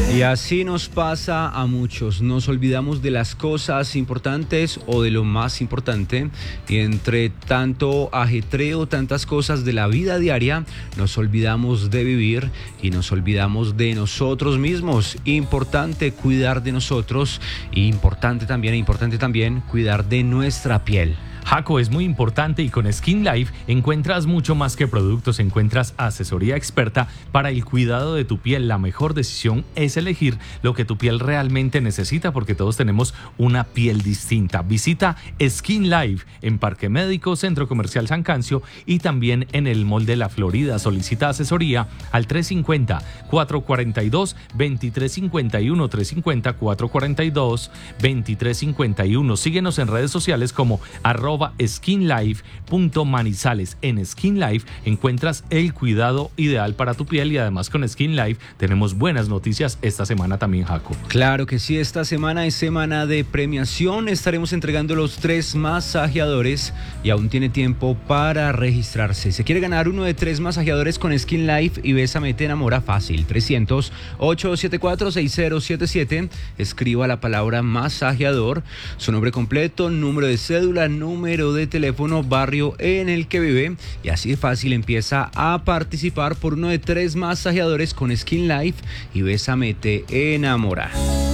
Y así nos pasa a muchos, nos olvidamos de las cosas importantes o de lo más importante y entre tanto ajetreo, tantas cosas de la vida diaria, nos olvidamos de vivir y nos olvidamos de nosotros mismos. Importante cuidar de nosotros y importante también cuidar de nuestra piel. Jaco, es muy importante y con Skin Life encuentras mucho más que productos, encuentras asesoría experta para el cuidado de tu piel. La mejor decisión es elegir lo que tu piel realmente necesita porque todos tenemos una piel distinta. Visita Skin Life en Parque Médico, Centro Comercial San Cancio y también en el Mall de la Florida. Solicita asesoría al 350-442-2351, 350-442-2351. Síguenos en redes sociales como @skinlife.manizales. En Skin Life encuentras el cuidado ideal para tu piel y además con Skin Life tenemos buenas noticias esta semana también, Jaco. Claro que sí, esta semana es semana de premiación. Estaremos entregando los 3 masajeadores y aún tiene tiempo para registrarse. ¿Se quiere ganar uno de 3 masajeadores con Skin Life y Bésame te enamora? Fácil, 300-874-6077. Escriba la palabra masajeador, su nombre completo, número de cédula, número de teléfono, barrio en el que vive y así de fácil empieza a participar por uno de 3 masajeadores con Skin Life y Bésame te enamora.